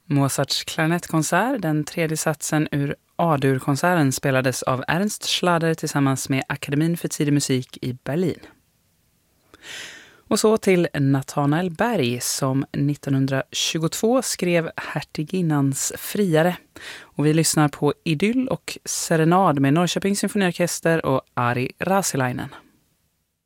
Mozarts klarinettkonsert, den tredje satsen ur A-dur-konserten, spelades av Ernst Schlader tillsammans med Akademin för tidig musik i Berlin. Och så till Nathanael Berg som 1922 skrev Hertiginnans friare. Och vi lyssnar på Idyll och serenad med Norrköpings symfoniorkester och Ari Rasilainen.